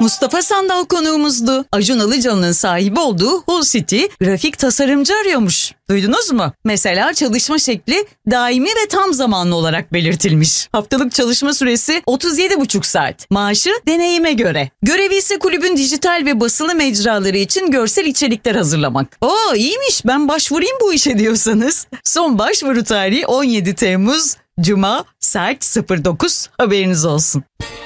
Mustafa Sandal konuğumuzdu. Acun Ilıcalı'nın sahibi olduğu Hull City grafik tasarımcı arıyormuş. Duydunuz mu? Mesela çalışma şekli daimi ve tam zamanlı olarak belirtilmiş. Haftalık çalışma süresi 37,5 saat. Maaşı deneyime göre. Görevi ise kulübün dijital ve basılı mecraları için görsel içerikler hazırlamak. Oo, iyiymiş, ben başvurayım bu işe diyorsanız. Son başvuru tarihi 17 Temmuz Cuma saat 09, haberiniz olsun.